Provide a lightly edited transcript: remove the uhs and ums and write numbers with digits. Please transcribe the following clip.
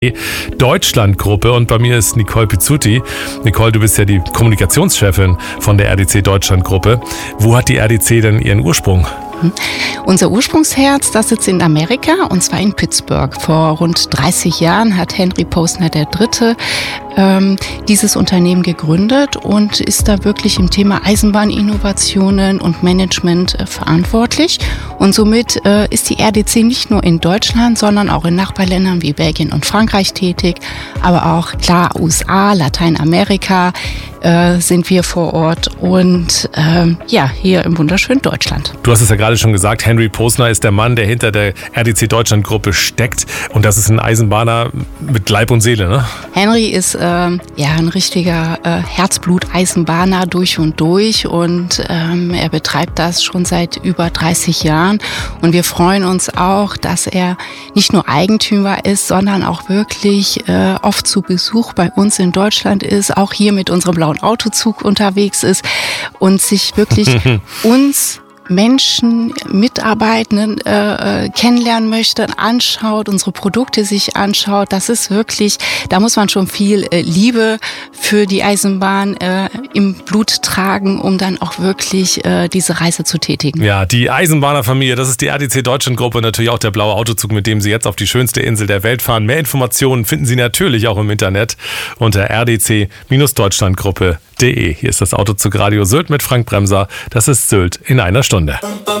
Deutschland-Gruppe und bei mir ist Nicole Pizzuti. Nicole, du bist ja die Kommunikationschefin von der RDC Deutschland-Gruppe. Wo hat die RDC denn ihren Ursprung? Unser Ursprungsherz, das sitzt in Amerika und zwar in Pittsburgh. Vor rund 30 Jahren hat Henry Posner III. Dieses Unternehmen gegründet und ist da wirklich im Thema Eisenbahninnovationen und Management verantwortlich. Und somit ist die RDC nicht nur in Deutschland, sondern auch in Nachbarländern wie Belgien und Frankreich tätig, aber auch klar USA, Lateinamerika sind wir vor Ort und hier im wunderschönen Deutschland. Du hast es ja gerade schon gesagt, Henry Posner ist der Mann, der hinter der RDC Deutschland-Gruppe steckt und das ist ein Eisenbahner mit Leib und Seele, ne? Henry ist ein richtiger Herzblut-Eisenbahner durch und durch und er betreibt das schon seit über 30 Jahren und wir freuen uns auch, dass er nicht nur Eigentümer ist, sondern auch wirklich oft zu Besuch bei uns in Deutschland ist, auch hier mit unserem blauen Autozug unterwegs ist und sich wirklich uns Menschen, Mitarbeitenden kennenlernen möchte, anschaut, unsere Produkte sich anschaut. Das ist wirklich, da muss man schon viel Liebe für die Eisenbahn im Blut tragen, um dann auch wirklich diese Reise zu tätigen. Ja, die Eisenbahnerfamilie, das ist die RDC Deutschland-Gruppe, natürlich auch der blaue Autozug, mit dem Sie jetzt auf die schönste Insel der Welt fahren. Mehr Informationen finden Sie natürlich auch im Internet unter rdc-deutschlandgruppe.de. Hier ist das Autozug Radio Sylt mit Frank Bremser. Das ist Sylt in einer Stunde.